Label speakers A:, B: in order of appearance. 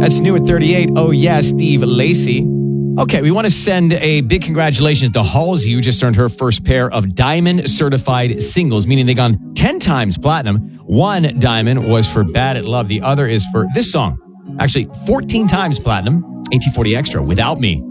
A: That's new at 38. Oh, yeah, Steve Lacy. Okay, we want to send a big congratulations to Halsey, who just earned her first pair of diamond certified singles, meaning they've gone 10 times platinum. One diamond was for Bad at Love. The other is for this song. Actually, 14 times platinum, 1840 Extra, Without Me.